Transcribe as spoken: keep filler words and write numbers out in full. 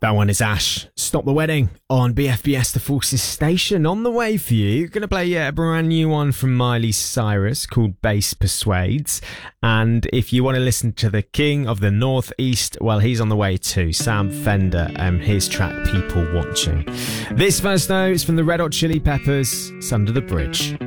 That one is Ash. Stop the Wedding on B F B S The Forces station. On the way for you, going to play yeah, a brand new one from Miley Cyrus called Bass Persuades. And if you want to listen to the King of the Northeast, well, he's on the way too. Sam Fender and his track People Watching. This verse, though, is from the Red Hot Chili Peppers. It's Under the Bridge.